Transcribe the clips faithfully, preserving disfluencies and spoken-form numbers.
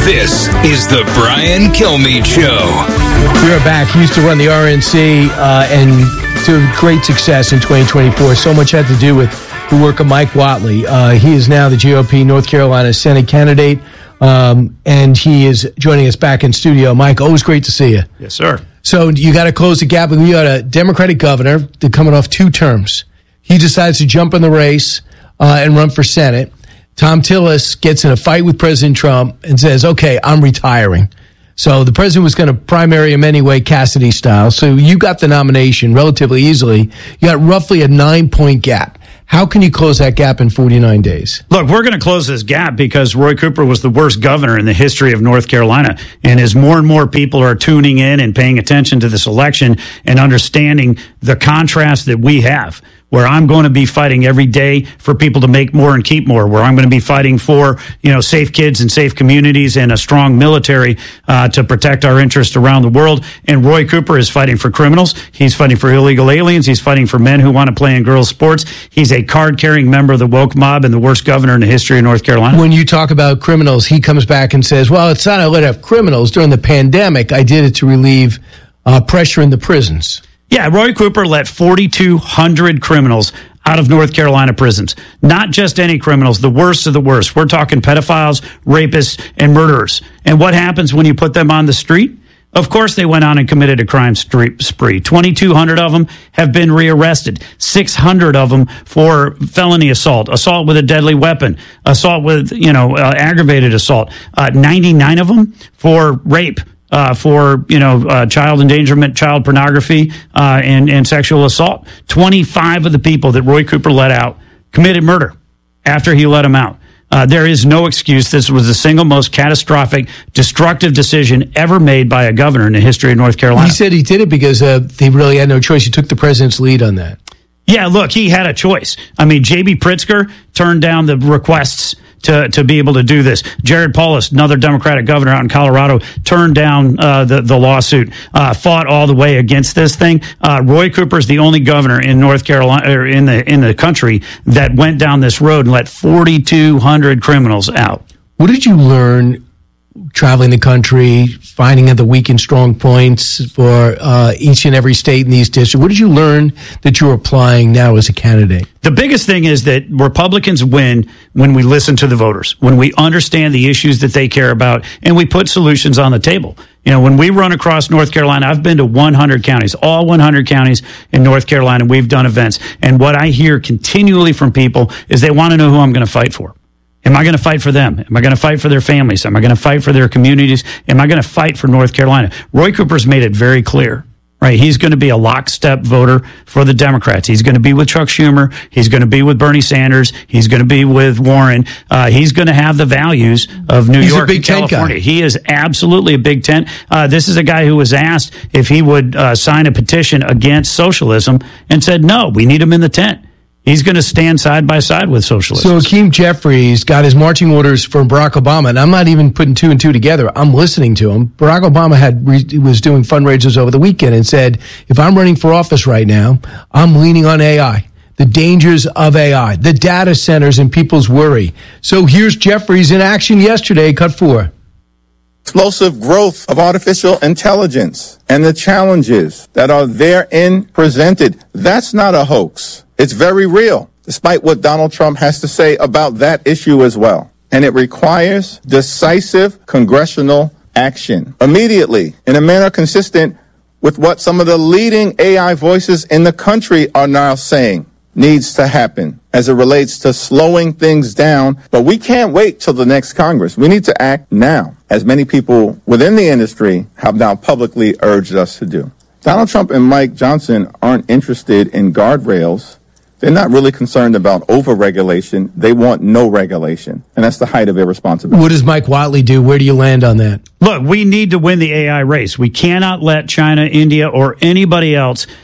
This is the Brian Kilmeade Show. We are back. He used to run the R N C uh, and to great success in twenty twenty-four. So much had to do with the work of Mike Whatley. Uh, he is now the G O P North Carolina Senate candidate, um, and he is joining us back in studio. Mike, always great to see you. Yes, sir. So you got to close the gap. We got a Democratic governor. They're coming off two terms. He decides to jump in the race uh, and run for Senate. Tom Tillis gets in a fight with President Trump and says, okay, I'm retiring. So the president was going to primary him anyway, Cassidy style. So you got the nomination relatively easily. You got roughly a nine-point gap. How can you close that gap in forty-nine days? Look, we're going to close this gap because Roy Cooper was the worst governor in the history of North Carolina. And as more and more people are tuning in and paying attention to this election and understanding the contrast that we have, where I'm going to be fighting every day for people to make more and keep more, where I'm going to be fighting for, you know, safe kids and safe communities and a strong military uh, to protect our interests around the world. And Roy Cooper is fighting for criminals. He's fighting for illegal aliens. He's fighting for men who want to play in girls' sports. He's a card-carrying member of the woke mob and the worst governor in the history of North Carolina. When you talk about criminals, he comes back and says, well, it's not I let have criminals. During the pandemic, I did it to relieve uh, pressure in the prisons. Yeah, Roy Cooper let forty-two hundred criminals out of North Carolina prisons. Not just any criminals, the worst of the worst. We're talking pedophiles, rapists, and murderers. And what happens when you put them on the street? Of course, they went on and committed a crime spree. twenty-two hundred of them have been rearrested. six hundred of them for felony assault, assault with a deadly weapon, assault with, you know, uh, aggravated assault. Uh, ninety-nine of them for rape. Uh, for, you know, uh, child endangerment, child pornography, uh, and, and sexual assault. twenty-five of the people that Roy Cooper let out committed murder after he let them out. Uh, there is no excuse. This was the single most catastrophic, destructive decision ever made by a governor in the history of North Carolina. He said he did it because uh, they really had no choice. He took the president's lead on that. Yeah, look, he had a choice. I mean, J B. Pritzker turned down the requests to to be able to do this. Jared Polis, another Democratic governor out in Colorado, turned down uh, the, the lawsuit, uh, fought all the way against this thing. Uh, Roy Cooper is the only governor in North Carolina, or in the in the country, that went down this road and let forty-two hundred criminals out. What did you learn traveling the country, finding the weak and strong points for uh, each and every state in these districts? What did you learn that you're applying now as a candidate? The biggest thing is that Republicans win when we listen to the voters, when we understand the issues that they care about, and we put solutions on the table. You know, when we run across North Carolina, I've been to one hundred counties, all one hundred counties in North Carolina. We've done events. And what I hear continually from people is they want to know who I'm going to fight for. Am I going to fight for them? Am I going to fight for their families? Am I going to fight for their communities? Am I going to fight for North Carolina? Roy Cooper's made it very clear, right? He's going to be a lockstep voter for the Democrats. He's going to be with Chuck Schumer. He's going to be with Bernie Sanders. He's going to be with Warren. Uh, he's going to have the values of New he's York and California. He is absolutely a Big Tent. Uh, this is a guy who was asked if he would uh, sign a petition against socialism and said, no, we need him in the tent. He's going to stand side by side with socialists. So Hakeem Jeffries got his marching orders from Barack Obama, and I'm not even putting two and two together. I'm listening to him. Barack Obama had was doing fundraisers over the weekend and said, if I'm running for office right now, I'm leaning on A I, the dangers of A I, the data centers and people's worry. So here's Jeffries in action yesterday, cut four. Explosive growth of artificial intelligence and the challenges that are therein presented. That's not a hoax. It's very real, despite what Donald Trump has to say about that issue as well. And it requires decisive congressional action immediately in a manner consistent with what some of the leading A I voices in the country are now saying needs to happen as it relates to slowing things down. But we can't wait till the next Congress. We need to act now, as many people within the industry have now publicly urged us to do. Donald Trump and Mike Johnson aren't interested in guardrails. They're not really concerned about over-regulation. They want no regulation. And that's the height of irresponsibility. What does Mike Whatley do? Where do you land on that? Look, we need to win the A I race. We cannot let China, India, or anybody else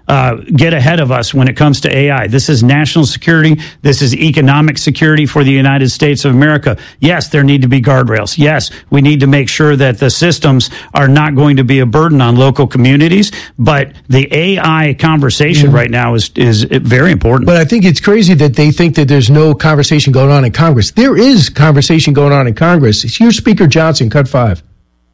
uh, get ahead of us when it comes to A I. This is national security. This is economic security for the United States of America. Yes, there need to be guardrails. Yes, we need to make sure that the systems are not going to be a burden on local communities. But the A I conversation yeah. right now is is very important. But I think it's crazy that they think that there's no conversation going on in Congress. There is conversation going on in Congress. Here's Speaker Johnson, cut five.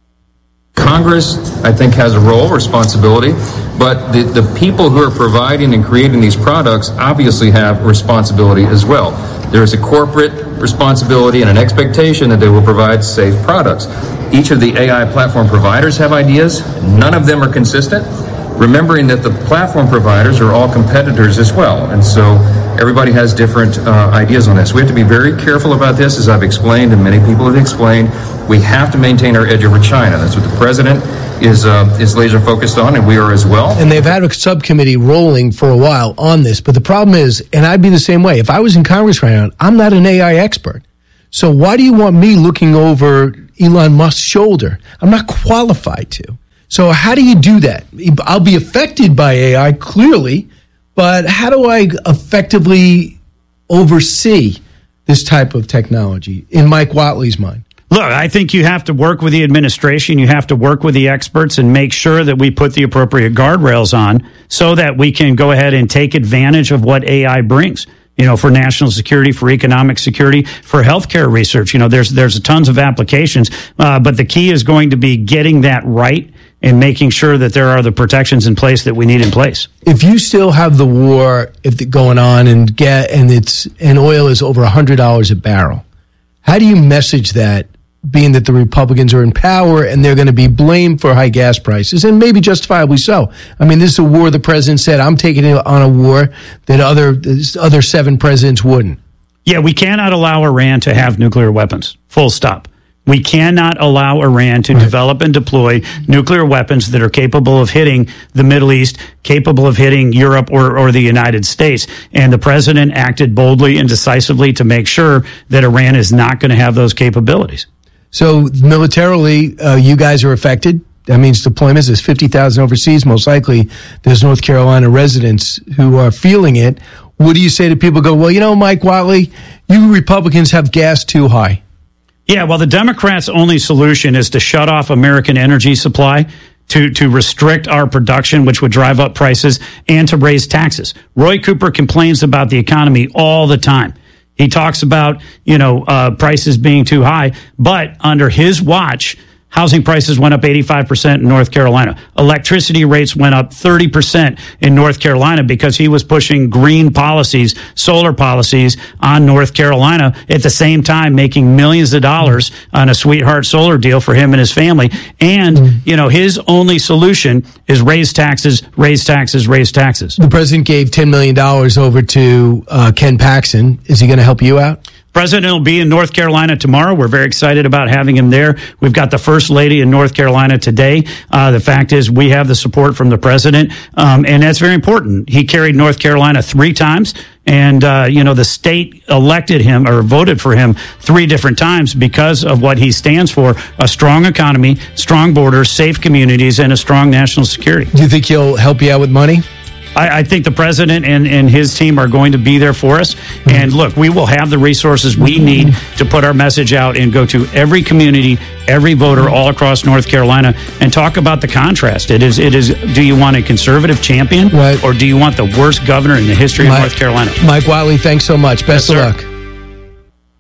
Congress, I think, has a role, responsibility, but the, the people who are providing and creating these products obviously have responsibility as well. There is a corporate responsibility and an expectation that they will provide safe products. Each of the A I platform providers have ideas. None of them are consistent. Remembering that the platform providers are all competitors as well, and so everybody has different uh, ideas on this. We have to be very careful about this, as I've explained and many people have explained. We have to maintain our edge over China. That's what the president is uh, is laser focused on, and we are as well. And they've had a subcommittee rolling for a while on this, but the problem is, and I'd be the same way, if I was in Congress right now, I'm not an A I expert. So why do you want me looking over Elon Musk's shoulder? I'm not qualified to. So how do you do that? I'll be affected by A I, clearly, but how do I effectively oversee this type of technology in Mike Whatley's mind? Look, I think you have to work with the administration. You have to work with the experts and make sure that we put the appropriate guardrails on so that we can go ahead and take advantage of what A I brings. You know, for national security, for economic security, for healthcare research. You know, there's there's tons of applications, uh, but the key is going to be getting that right and making sure that there are the protections in place that we need in place. If you still have the war if the, going on and get and it's and oil is over a hundred dollars a barrel, how do you message that? Being that the Republicans are in power and they're going to be blamed for high gas prices, and maybe justifiably so. I mean, this is a war the president said, I'm taking it on a war that other other seven presidents wouldn't. Yeah, we cannot allow Iran to have nuclear weapons. Full stop. We cannot allow Iran to right. develop and deploy nuclear weapons that are capable of hitting the Middle East, capable of hitting Europe or, or the United States. And the president acted boldly and decisively to make sure that Iran is not going to have those capabilities. So militarily, uh, you guys are affected. That means deployments. There's fifty thousand overseas. Most likely, there's North Carolina residents who are feeling it. What do you say to people who go, well, you know, Mike Whatley, you Republicans have gas too high? Yeah, well, the Democrats' only solution is to shut off American energy supply, to, to restrict our production, which would drive up prices, and to raise taxes. Roy Cooper complains about the economy all the time. He talks about, you know, uh, prices being too high, but under his watch, housing prices went up eighty-five percent in North Carolina. Electricity rates went up thirty percent in North Carolina because he was pushing green policies, solar policies on North Carolina, at the same time making millions of dollars on a sweetheart solar deal for him and his family. And, you know, his only solution is raise taxes, raise taxes, raise taxes. The president gave ten million dollars over to uh, Ken Paxton. Is he going to help you out? President will be in North Carolina tomorrow. We're very excited about having him there. We've got the First Lady in North Carolina today. Uh, the fact is we have the support from the president, um, and that's very important. He carried North Carolina three times, and, uh, you know, the state elected him or voted for him three different times because of what he stands for: a strong economy, strong borders, safe communities, and a strong national security. Do you think he'll help you out with money? I, I think the president and, and his team are going to be there for us. And look, we will have the resources we need to put our message out and go to every community, every voter all across North Carolina and talk about the contrast. It is, it is. Do you want a conservative champion, right, or do you want the worst governor in the history Mike, of North Carolina? Mike Whatley, thanks so much. Best yes, of luck.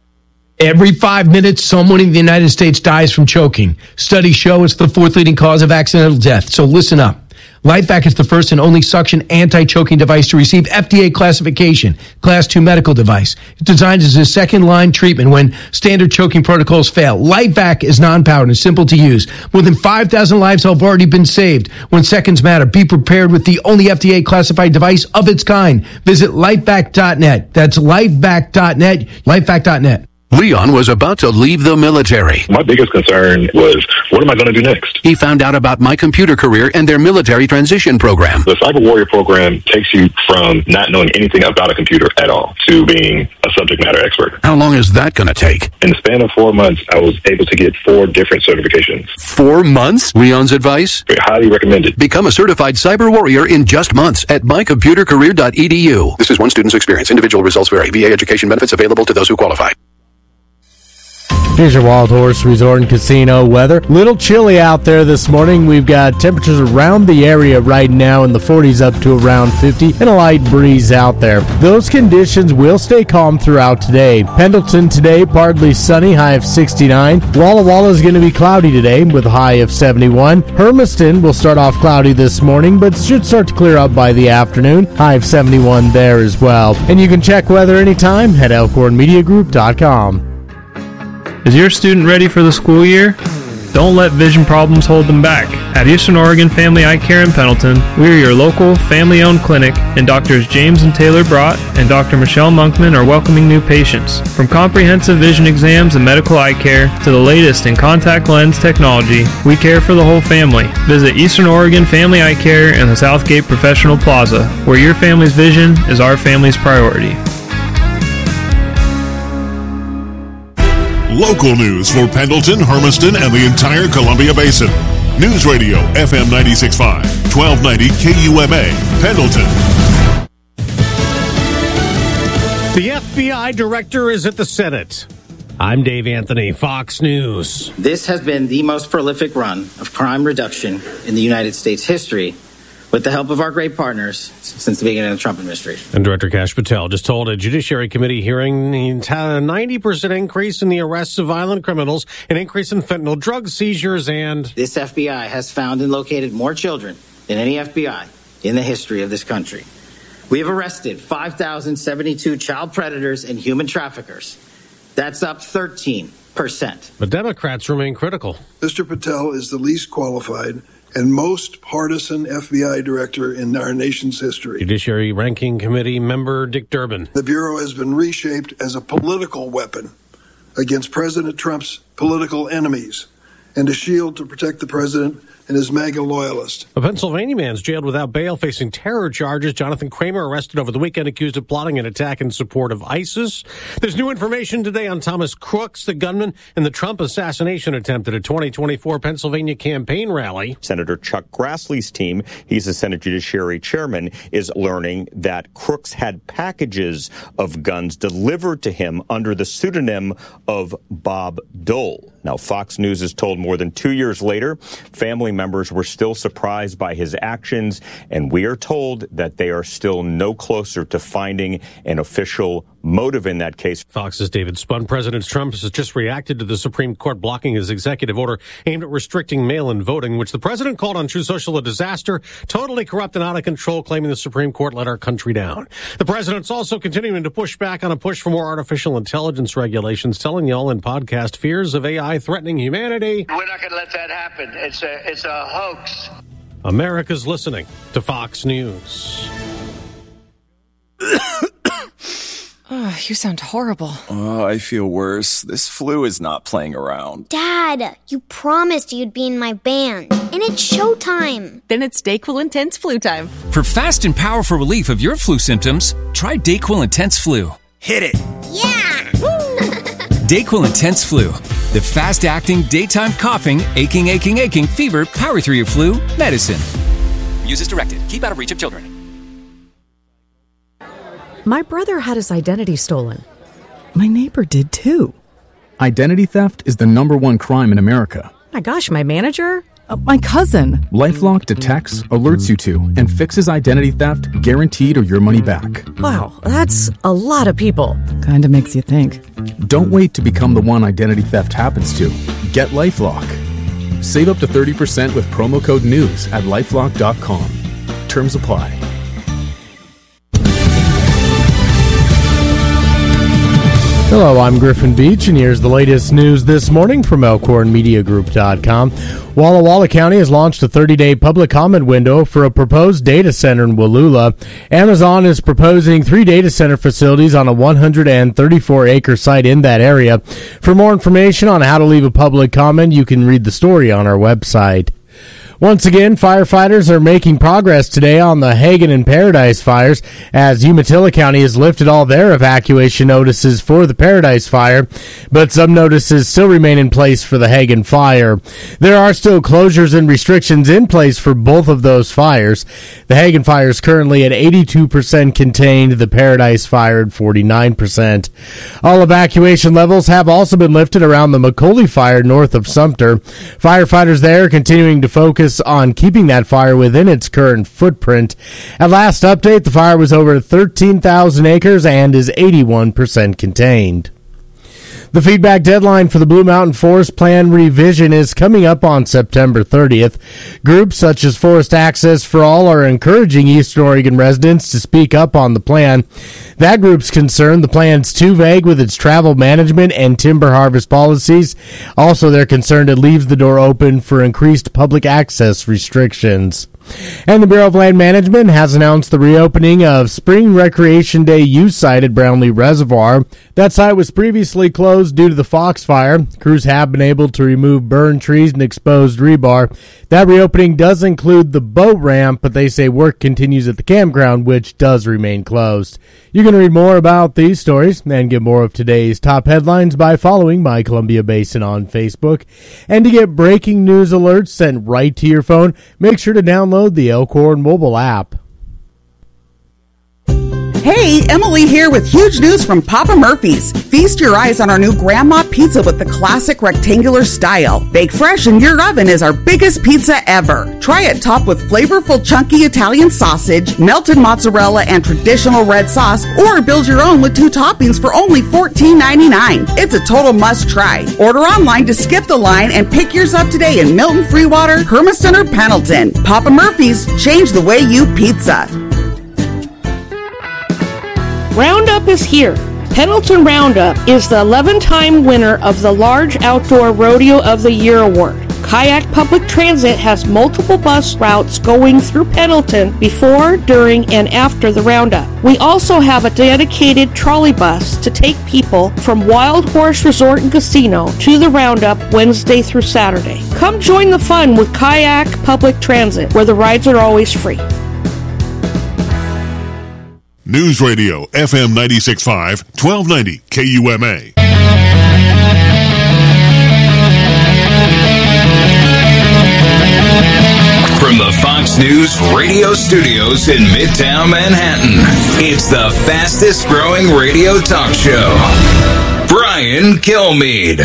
Every five minutes, someone in the United States dies from choking. Studies show it's the fourth leading cause of accidental death. So listen up. LifeVac is the first and only suction anti-choking device to receive F D A classification, Class two medical device. It's designed as a second-line treatment when standard choking protocols fail. LifeVac is non-powered and simple to use. More than five thousand lives have already been saved. When seconds matter, be prepared with the only F D A-classified device of its kind. Visit lifevac dot net. That's lifevac dot net, lifevac dot net. Leon was about to leave the military. My biggest concern was, what am I going to do next? He found out about My Computer Career and their military transition program. The Cyber Warrior program takes you from not knowing anything about a computer at all to being a subject matter expert. How long is that going to take? In the span of four months, I was able to get four different certifications. Four months? Leon's advice? Very highly recommended. Become a certified cyber warrior in just months at my computer career dot e d u. This is one student's experience. Individual results vary. V A education benefits available to those who qualify. Here's your Wild Horse Resort and Casino weather. Little chilly out there this morning. We've got temperatures around the area right now in the forties up to around fifty and a light breeze out there. Those conditions will stay calm throughout today. Pendleton today, partly sunny, high of sixty-nine. Walla Walla is going to be cloudy today with a high of seventy-one. Hermiston will start off cloudy this morning, but should start to clear up by the afternoon. High of seventy-one there as well. And you can check weather anytime at elkhorn media group dot com. Is your student ready for the school year? Don't let vision problems hold them back. At Eastern Oregon Family Eye Care in Pendleton, we are your local family-owned clinic, and Doctors James and Taylor Brott and Doctor Michelle Monkman are welcoming new patients. From comprehensive vision exams and medical eye care to the latest in contact lens technology, we care for the whole family. Visit Eastern Oregon Family Eye Care in the Southgate Professional Plaza, where your family's vision is our family's priority. Local news for Pendleton, Hermiston, and the entire Columbia Basin. News Radio F M ninety-six point five, twelve ninety K U M A, Pendleton. The F B I director is at the Senate. I'm Dave Anthony, Fox News. This has been the most prolific run of crime reduction in the United States history, with the help of our great partners since the beginning of the Trump administration. And Director Kash Patel just told a Judiciary Committee hearing a ninety percent increase in the arrests of violent criminals, an increase in fentanyl drug seizures, and... This F B I has found and located more children than any F B I in the history of this country. We have arrested five thousand seventy-two child predators and human traffickers. That's up thirteen percent. But Democrats remain critical. Mister Patel is the least qualified and most partisan F B I director in our nation's history. Judiciary Ranking Committee member Dick Durbin. The Bureau has been reshaped as a political weapon against President Trump's political enemies and a shield to protect the president and his MAGA loyalist. A Pennsylvania man's jailed without bail facing terror charges. Jonathan Kramer arrested over the weekend accused of plotting an attack in support of ISIS. There's new information today on Thomas Crooks, the gunman in the Trump assassination attempt at a twenty twenty-four Pennsylvania campaign rally. Senator Chuck Grassley's team, he's the Senate Judiciary Chairman, is learning that Crooks had packages of guns delivered to him under the pseudonym of Bob Dole. Now, Fox News is told more than two years later, family members were still surprised by his actions, and we are told that they are still no closer to finding an official motive in that case. Fox's David Spun. President Trump has just reacted to the Supreme Court blocking his executive order aimed at restricting mail-in voting, which the president called on True Social a disaster, totally corrupt and out of control, claiming the Supreme Court let our country down. The president's also continuing to push back on a push for more artificial intelligence regulations, telling y'all in podcast fears of A I threatening humanity. We're not going to let that happen. It's a, it's a hoax. America's listening to Fox News. Oh, you sound horrible. Oh, I feel worse. This flu is not playing around. Dad, you promised you'd be in my band. And it's showtime. Then it's DayQuil Intense Flu time. For fast and powerful relief of your flu symptoms, try DayQuil Intense Flu. Hit it. Yeah! DayQuil Intense Flu. The fast-acting, daytime coughing, aching, aching, aching, fever, power through your flu medicine. Use as directed. Keep out of reach of children. My brother had his identity stolen. My neighbor did too. Identity theft is the number one crime in America. My gosh, my manager? Uh, my cousin. LifeLock detects, alerts you to, and fixes identity theft guaranteed or your money back. Wow, that's a lot of people. Kinda makes you think. Don't wait to become the one identity theft happens to. Get LifeLock. Save up to thirty percent with promo code NEWS at lifelock dot com. Terms apply. Hello, I'm Griffin Beach, and here's the latest news this morning from Elkhorn Media Group dot com. Walla Walla County has launched a thirty-day public comment window for a proposed data center in Wallula. Amazon is proposing three data center facilities on a one hundred thirty-four acre site in that area. For more information on how to leave a public comment, you can read the story on our website. Once again, firefighters are making progress today on the Hagen and Paradise fires as Umatilla County has lifted all their evacuation notices for the Paradise fire, but some notices still remain in place for the Hagen fire. There are still closures and restrictions in place for both of those fires. The Hagen fire is currently at eighty-two percent contained, the Paradise fire at forty-nine percent. All evacuation levels have also been lifted around the McCauley fire north of Sumter. Firefighters there are continuing to focus on keeping that fire within its current footprint. At last update, the fire was over thirteen thousand acres and is eighty-one percent contained. The feedback deadline for the Blue Mountain Forest Plan revision is coming up on September thirtieth. Groups such as Forest Access for All are encouraging Eastern Oregon residents to speak up on the plan. That group's concerned the plan's too vague with its travel management and timber harvest policies. Also, they're concerned it leaves the door open for increased public access restrictions. And the Bureau of Land Management has announced the reopening of Spring Recreation Day use site at Brownlee Reservoir. That site was previously closed due to the Fox Fire. Crews have been able to remove burned trees and exposed rebar. That reopening does include the boat ramp, but they say work continues at the campground, which does remain closed. You can read more about these stories and get more of today's top headlines by following My Columbia Basin on Facebook. And to get breaking news alerts sent right to your phone, make sure to download the Elkhorn mobile app. Hey, Emily here with huge news from Papa Murphy's. Feast your eyes on our new Grandma Pizza with the classic rectangular style. Bake fresh in your oven is our biggest pizza ever. Try it topped with flavorful chunky Italian sausage, melted mozzarella, and traditional red sauce, or build your own with two toppings for only fourteen ninety-nine. It's a total must try. Order online to skip the line and pick yours up today in Milton, Freewater, Hermiston, or Pendleton. Papa Murphy's, change the way you pizza. Roundup is here. Pendleton Roundup is the eleven-time winner of the Large Outdoor Rodeo of the Year award. Kayak Public Transit has multiple bus routes going through Pendleton before, during, and after the Roundup. We also have a dedicated trolley bus to take people from Wild Horse Resort and Casino to the Roundup Wednesday through Saturday. Come join the fun with Kayak Public Transit, where the rides are always free. News Radio, F M ninety-six point five, twelve ninety K U M A. From the Fox News radio studios in Midtown Manhattan, it's the fastest growing radio talk show. Brian Kilmeade.